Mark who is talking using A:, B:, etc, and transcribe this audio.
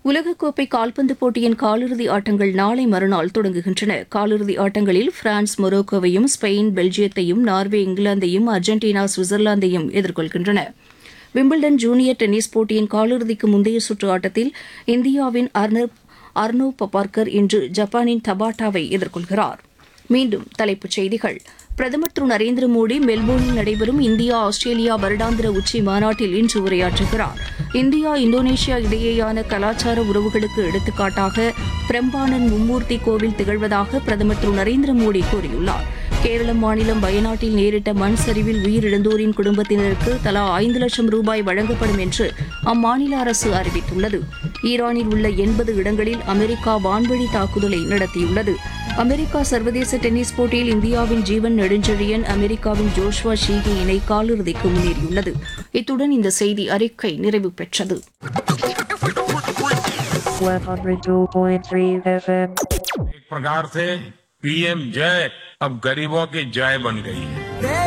A: உலகக்கோப்பை கால்பந்து போட்டியின் காலிறுதி ஆட்டங்கள் நாளை மறுநாள் தொடங்குகின்றன. காலிறுதி ஆட்டங்களில் பிரான்ஸ் மொரோக்கோவையும், ஸ்பெயின் பெல்ஜியத்தையும், நார்வே இங்கிலாந்தையும், அர்ஜென்டினா சுவிட்சர்லாந்தையும் எதிர்கொள்கின்றன. விம்பிள்டன் ஜூனியர் டென்னிஸ் போட்டியின் காலிறுதிக்கு முந்தைய சுற்று ஆட்டத்தில் இந்தியாவின் அர்னோ பபார்கர் இன்று ஜப்பானின் தபாட்டாவை எதிர்கொள்கிறார். மீண்டும் தலைப்புச் செய்திகள். பிரதமர் திரு நரேந்திர மோடி மெல்போர்னில் நடைபெறும் இந்தியா ஆஸ்திரேலியா வருடாந்திர உச்சி மாநாட்டில் இன்று உரையாற்றுகிறார். இந்தியா இந்தோனேஷியா இடையேயான கலாச்சார உறவுகளுக்கு எடுத்துக்காட்டாக பிரம்பானன் மும்மூர்த்தி கோவில் திகழ்வதாக பிரதமர் திரு நரேந்திர மோடி கூறியுள்ளார். கேரள மாநிலம் வயநாட்டில் நேரிட்ட மண் சரிவில் உயிரிழந்தோரின் குடும்பத்தினருக்கு தலா 5 லட்சம் ரூபாய் வழங்கப்படும் என்று அம்மாநில அரசு அறிவித்துள்ளது. ஈரானில் உள்ள 80 இடங்களில் அமெரிக்கா வான்வழி தாக்குதலை நடத்தியுள்ளது. அமெரிக்கா சர்வதேச டென்னிஸ் போட்டியில் இந்தியாவின் ஜீவன் நெடுஞ்செழியன், அமெரிக்காவின் ஜோஷ்வா ஷீகி இணை காலிறுதிக்கு முன்னேறியுள்ளது. இத்துடன் இந்த செய்தி அறிக்கை நிறைவு பெற்றது.
B: 102.3 FM.
C: एक प्रकार से पीएम जय अब गरीबों की जय बन गई है.